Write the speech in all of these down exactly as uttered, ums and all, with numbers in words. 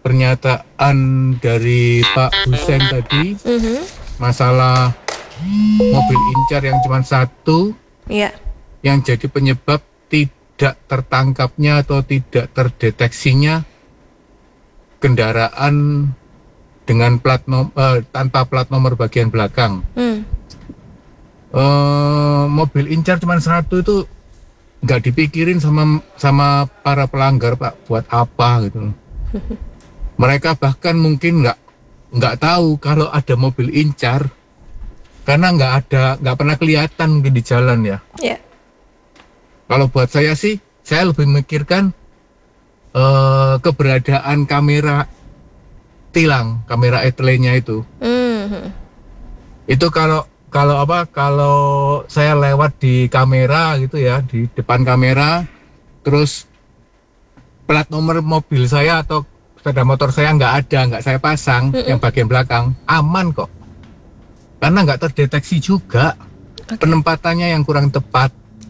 pernyataan dari Pak Hussein tadi mm-hmm. masalah mobil incar yang cuma satu, yeah. yang jadi penyebab tidak tertangkapnya atau tidak terdeteksinya kendaraan dengan plat nom- eh, tanpa plat nomor bagian belakang. Mm. Eh, mobil incar cuma satu itu nggak dipikirin sama sama para pelanggar, Pak, buat apa gitu. Mereka bahkan mungkin nggak nggak tahu kalau ada mobil incar karena nggak ada nggak pernah kelihatan mungkin di jalan ya. Yeah. Kalau buat saya sih, saya lebih memikirkan uh, keberadaan kamera tilang, kamera etelenya itu. Mm-hmm. Itu kalau kalau apa? Kalau saya lewat di kamera gitu ya, di depan kamera, terus plat nomor mobil saya atau sepeda motor saya nggak ada, nggak saya pasang, mm-mm. yang bagian belakang, aman kok. Karena nggak terdeteksi juga, okay. Penempatannya yang kurang tepat.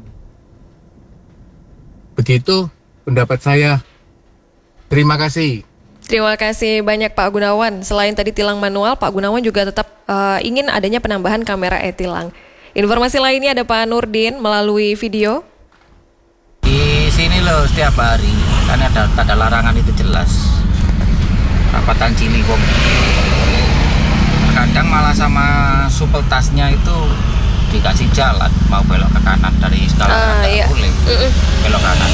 Begitu pendapat saya. Terima kasih. Terima kasih banyak Pak Gunawan. Selain tadi tilang manual, Pak Gunawan juga tetap uh, ingin adanya penambahan kamera e-tilang. Informasi lainnya ada Pak Nurdin melalui video. Di sini loh setiap hari, kan ada tanda larangan itu jelas. Perapatan Ciliwung. Kadang malah sama supel tasnya itu dikasih jalan, mau belok ke kanan dari skala ah, iya. boleh belok kanan.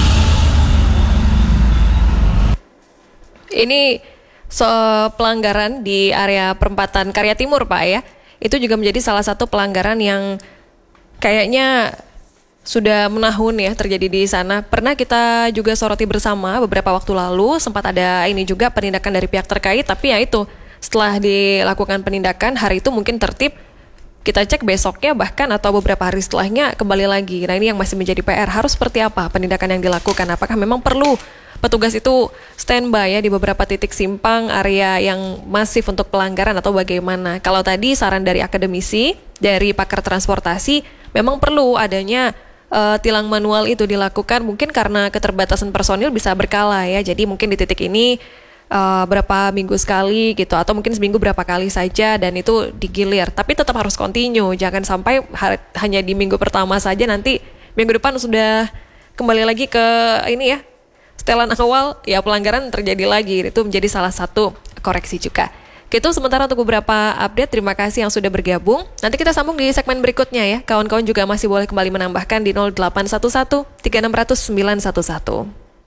Ini soal pelanggaran di area perempatan Karya Timur, Pak ya. Itu juga menjadi salah satu pelanggaran yang kayaknya sudah menahun ya terjadi di sana. Pernah kita juga soroti bersama beberapa waktu lalu, sempat ada ini juga penindakan dari pihak terkait, tapi ya itu setelah dilakukan penindakan hari itu mungkin tertib, kita cek besoknya bahkan atau beberapa hari setelahnya kembali lagi. Nah ini yang masih menjadi P R, harus seperti apa penindakan yang dilakukan? Apakah memang perlu petugas itu standby ya di beberapa titik simpang area yang masif untuk pelanggaran atau bagaimana? Kalau tadi saran dari akademisi, dari pakar transportasi, memang perlu adanya uh, tilang manual itu dilakukan mungkin karena keterbatasan personil bisa berkala ya. Jadi mungkin di titik ini uh, berapa minggu sekali gitu atau mungkin seminggu berapa kali saja dan itu digilir. Tapi tetap harus continue, jangan sampai ha- hanya di minggu pertama saja nanti minggu depan sudah kembali lagi ke ini ya. Setelan awal, ya pelanggaran terjadi lagi. Itu menjadi salah satu koreksi juga. Itu sementara untuk beberapa update. Terima kasih yang sudah bergabung. Nanti kita sambung di segmen berikutnya ya. Kawan-kawan juga masih boleh kembali menambahkan di nol delapan satu satu tiga enam nol nol sembilan satu satu.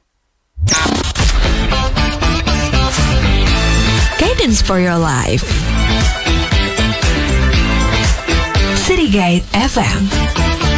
Guidance for your life. City Guide F M.